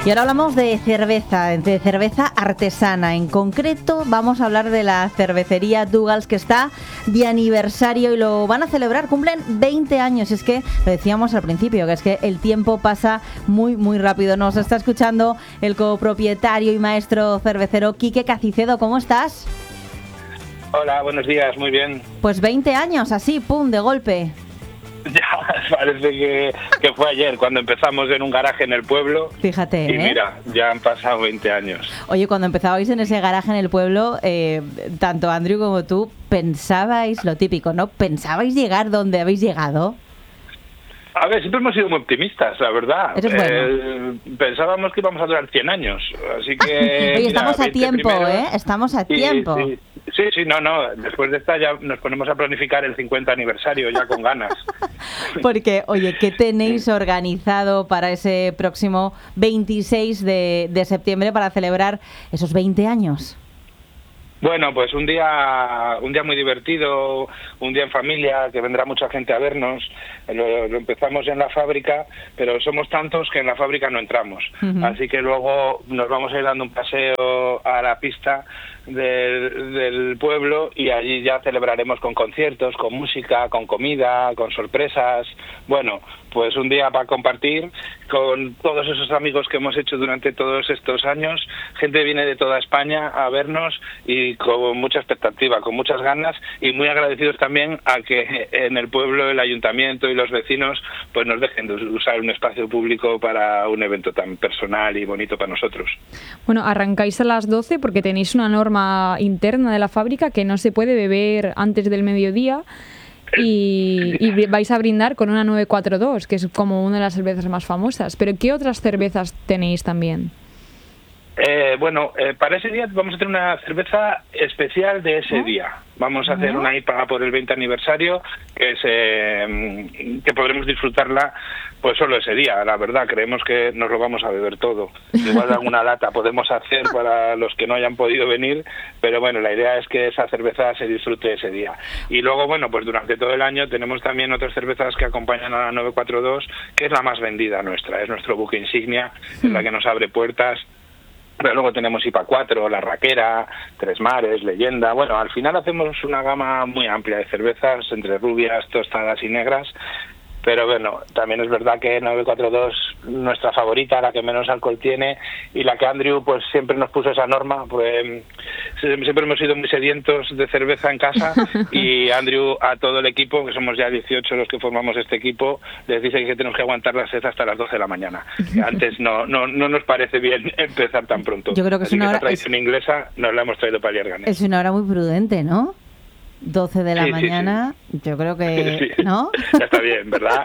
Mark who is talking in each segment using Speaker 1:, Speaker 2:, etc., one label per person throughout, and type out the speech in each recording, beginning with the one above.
Speaker 1: Y ahora hablamos de cerveza artesana. En concreto vamos a hablar de la cervecería Dougals, que está de aniversario y lo van a celebrar. Cumplen 20 años. Es que lo decíamos al principio, que es que el tiempo pasa muy, muy rápido. Nos está escuchando el copropietario y maestro cervecero Quique Cacicedo. ¿Cómo estás?
Speaker 2: Hola, buenos días, muy bien.
Speaker 1: Pues 20 años, así, pum, de golpe.
Speaker 2: Ya, parece que fue ayer cuando empezamos en un garaje en el pueblo.
Speaker 1: Fíjate,
Speaker 2: y mira, ya han pasado 20 años.
Speaker 1: Oye, cuando empezabais en ese garaje en el pueblo, tanto Andrew como tú, pensabais lo típico, ¿no? ¿Pensabais llegar donde habéis llegado?
Speaker 2: A ver, siempre hemos sido muy optimistas, la verdad.
Speaker 1: Eso es bueno.
Speaker 2: Pensábamos que íbamos a durar 100 años, así que...
Speaker 1: Oye, estamos a tiempo,
Speaker 2: primeros,
Speaker 1: Estamos a tiempo.
Speaker 2: Sí, no. Después de esta ya nos ponemos a planificar el 50 aniversario, ya con ganas.
Speaker 1: Porque, oye, ¿qué tenéis organizado para ese próximo 26 de septiembre para celebrar esos 20 años?
Speaker 2: Bueno, pues un día muy divertido, un día en familia, que vendrá mucha gente a vernos. Lo empezamos en la fábrica, pero somos tantos que en la fábrica no entramos. Uh-huh. Así que luego nos vamos a ir dando un paseo a la pista del pueblo y allí ya celebraremos con conciertos, con música, con comida, con sorpresas. Bueno, pues un día para compartir con todos esos amigos que hemos hecho durante todos estos años. Gente viene de toda España a vernos y con mucha expectativa, con muchas ganas, y muy agradecidos también a que en el pueblo el ayuntamiento y los vecinos pues nos dejen de usar un espacio público para un evento tan personal y bonito para nosotros.
Speaker 3: Bueno, arrancáis a las 12 porque tenéis una norma interna de la fábrica que no se puede beber antes del mediodía. Y vais a brindar con una 942, que es como una de las cervezas más famosas. Pero ¿qué otras cervezas tenéis también?
Speaker 2: Para ese día vamos a tener una cerveza especial de ese día. Vamos a hacer una IPA por el 20 aniversario, que podremos disfrutarla pues solo ese día. La verdad, creemos que nos lo vamos a beber todo. Igual alguna lata podemos hacer para los que no hayan podido venir, pero bueno, la idea es que esa cerveza se disfrute ese día. Y luego, bueno, pues durante todo el año tenemos también otras cervezas que acompañan a la 942, que es la más vendida nuestra, es nuestro buque insignia, es la que nos abre puertas. Pero luego tenemos IPA 4, La Raquera, Tres Mares, Leyenda. Bueno, al final hacemos una gama muy amplia de cervezas, entre rubias, tostadas y negras. Pero bueno, también es verdad que 942, nuestra favorita, la que menos alcohol tiene, y la que Andrew pues siempre nos puso esa norma, pues siempre hemos sido muy sedientos de cerveza en casa, y Andrew a todo el equipo, que somos ya 18 los que formamos este equipo, les dice que tenemos que aguantar la sed hasta las 12 de la mañana. Antes no nos parece bien empezar tan pronto.
Speaker 1: Yo creo que
Speaker 2: así que esa tradición inglesa nos la hemos traído para Lierganes.
Speaker 1: Es una hora muy prudente, ¿no? 12 de la mañana, sí. Yo creo que...
Speaker 2: Sí.
Speaker 1: ¿No?
Speaker 2: Ya está bien, ¿verdad?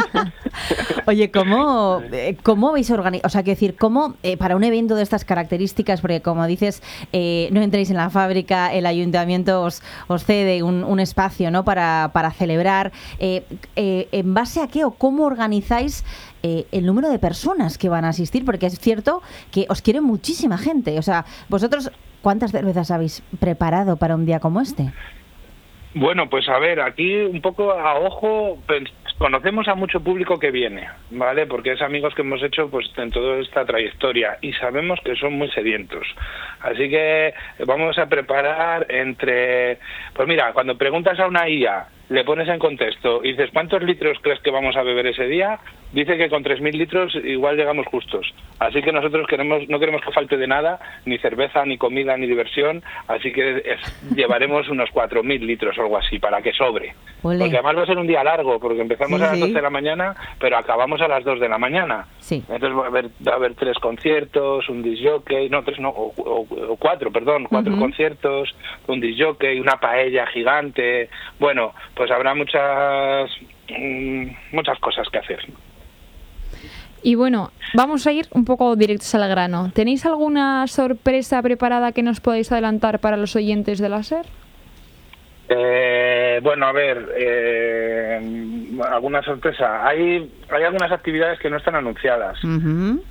Speaker 1: Oye, ¿cómo vais a organizar? O sea, quiero decir, ¿cómo para un evento de estas características, porque como dices, no entréis en la fábrica, el ayuntamiento os cede un espacio, ¿no? para celebrar, ¿en base a qué o cómo organizáis el número de personas que van a asistir? Porque es cierto que os quiere muchísima gente. O sea, vosotros, ¿cuántas cervezas habéis preparado para un día como este?
Speaker 2: Bueno, pues a ver, aquí un poco a ojo, conocemos a mucho público que viene, ¿vale? Porque es amigos que hemos hecho pues en toda esta trayectoria y sabemos que son muy sedientos. Así que vamos a preparar pues mira, cuando preguntas a una IA, le pones en contexto y dices, ¿cuántos litros crees que vamos a beber ese día? Dice que con 3.000 litros igual llegamos justos. Así que nosotros no queremos que falte de nada, ni cerveza, ni comida, ni diversión, así que llevaremos unos 4.000 litros o algo así, para que sobre.
Speaker 1: Olé.
Speaker 2: Porque además va a ser un día largo, porque empezamos a las 12 de la mañana, pero acabamos a las 2 de la mañana.
Speaker 1: Sí.
Speaker 2: Entonces va a haber 3 conciertos, un disc jockey, cuatro conciertos, un disc jockey, una paella gigante. Bueno, pues habrá muchas cosas que hacer.
Speaker 3: Y bueno, vamos a ir un poco directos al grano. ¿Tenéis alguna sorpresa preparada que nos podáis adelantar para los oyentes de la SER?
Speaker 2: Bueno, a ver, alguna sorpresa. Hay algunas actividades que no están anunciadas.
Speaker 1: Uh-huh.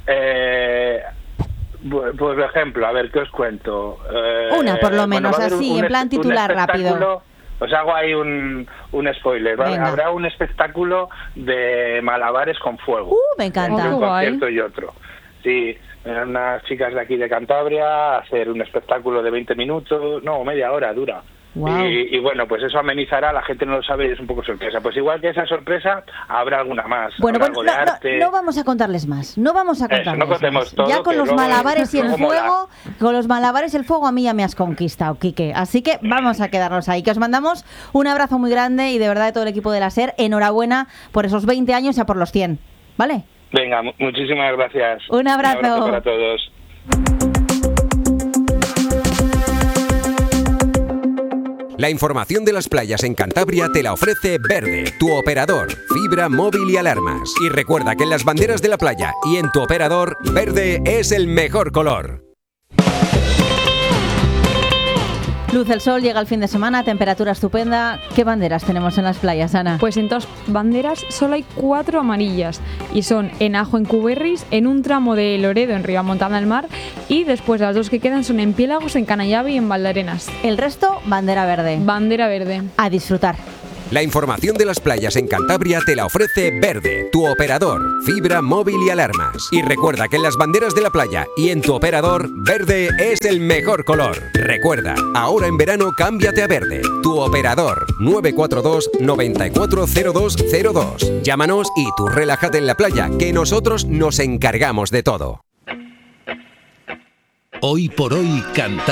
Speaker 2: Por ejemplo, a ver, ¿qué os cuento?
Speaker 1: Una, por lo menos, así, en plan titular rápido.
Speaker 2: Os hago ahí un spoiler, ¿vale? Habrá un espectáculo de malabares con fuego.
Speaker 1: Me encanta.
Speaker 2: Un concierto y otro. Sí, eran unas chicas de aquí de Cantabria a hacer un espectáculo de 20 minutos, no, media hora dura.
Speaker 1: Wow.
Speaker 2: Y bueno, pues eso amenizará, la gente no lo sabe y es un poco sorpresa. Pues igual que esa sorpresa, habrá alguna más.
Speaker 1: Bueno,
Speaker 2: habrá algo de arte.
Speaker 1: no vamos a contarles más. No vamos a contarles
Speaker 2: no contemos
Speaker 1: más.
Speaker 2: todo,
Speaker 1: Ya con
Speaker 2: que
Speaker 1: los
Speaker 2: luego-
Speaker 1: malabares y el
Speaker 2: luego mola.
Speaker 1: fuego, con los malabares y el fuego a mí ya me has conquistado, Quique. Así que vamos a quedarnos ahí. Que os mandamos un abrazo muy grande y de verdad de todo el equipo de la SER, enhorabuena por esos 20 años y a por los 100. ¿Vale?
Speaker 2: Venga, muchísimas gracias.
Speaker 1: Un abrazo.
Speaker 2: Un abrazo para todos.
Speaker 4: La información de las playas en Cantabria te la ofrece Verde, tu operador, fibra, móvil y alarmas. Y recuerda que en las banderas de la playa y en tu operador, verde es el mejor color.
Speaker 1: Luz del sol, llega el fin de semana, temperatura estupenda. ¿Qué banderas tenemos en las playas, Ana?
Speaker 3: Pues en todas banderas solo hay 4 amarillas y son en Ajo, en Cuberris, en un tramo de Loredo, en Ribamontana del Mar, y después las 2 que quedan son en Piélagos, en Canallavi y en Valdearenas.
Speaker 1: El resto, bandera verde.
Speaker 3: Bandera verde.
Speaker 1: A disfrutar.
Speaker 4: La información de las playas en Cantabria te la ofrece Verde, tu operador, fibra, móvil y alarmas. Y recuerda que en las banderas de la playa y en tu operador, verde es el mejor color. Recuerda, ahora en verano cámbiate a Verde, tu operador, 942 940202. Llámanos y tú relájate en la playa, que nosotros nos encargamos de todo.
Speaker 5: Hoy por hoy, Cantabria.